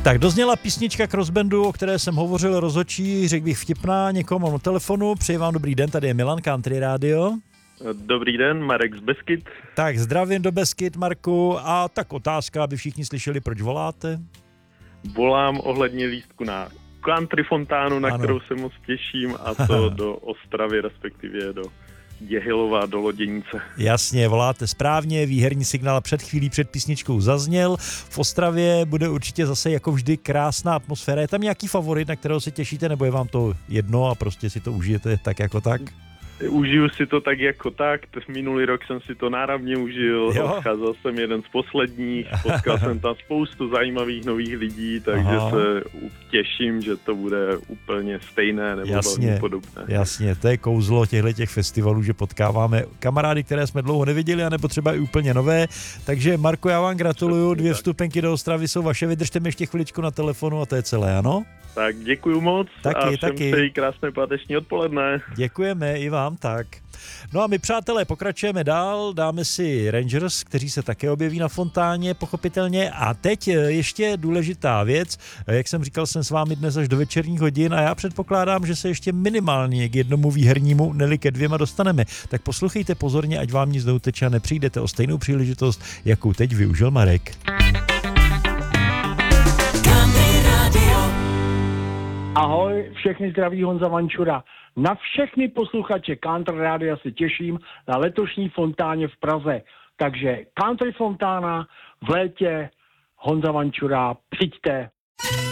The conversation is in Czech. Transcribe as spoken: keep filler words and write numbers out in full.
Tak dozněla písnička Crossbandu, o které jsem hovořil, rozhodčí, řekl bych vtipná, někomu mám na telefonu. Přeji vám dobrý den, tady je Milan, Country Radio. Dobrý den, Marek z Beskyt. Tak zdravím do Beskyt, Marku. A tak otázka, aby všichni slyšeli, proč voláte? Volám ohledně lístku na Country Fontánu, na ano. kterou se moc těším, a to do Ostravy, respektive do Děhylova, do Loděnice. Jasně, voláte správně, výherní signál před chvílí před písničkou zazněl. V Ostravě bude určitě zase jako vždy krásná atmosféra. Je tam nějaký favorit, na kterého se těšíte, nebo je vám to jedno a prostě si to užijete tak jako tak? Užiju si to tak jako tak, minulý rok jsem si to náramně užil, Jo. odcházel jsem jeden z posledních, potkal jsem tam spoustu zajímavých nových lidí, takže Aha. se těším, že to bude úplně stejné nebo Jasně, velmi podobné. Jasně, to je kouzlo těchto těch festivalů, že potkáváme kamarády, které jsme dlouho neviděli, anebo třeba i úplně nové. Takže Marko, já vám gratuluju, dvě vstupenky do Ostravy jsou vaše, vydržte mi ještě chviličku na telefonu a to je celé, ano? Tak děkuju moc Taky, a všem taky. přeji krásné páteční odpoledne. Děkujeme i vám tak. No a my, přátelé, pokračujeme dál, dáme si Rangers, kteří se také objeví na Fontáně, pochopitelně. A teď ještě důležitá věc, jak jsem říkal, jsem s vámi dnes až do večerních hodin a já předpokládám, že se ještě minimálně k jednomu výhernímu, neli ke dvěma dostaneme. Tak poslouchejte pozorně, ať vám nic neuteče a nepřijdete o stejnou příležitost, jakou teď využil Marek. Ahoj, všechny zdraví Honza Vančura. Na všechny posluchače Country Rádia se těším na letošní Fontáně v Praze. Takže Country Fontána v létě, Honza Vančura, přijďte.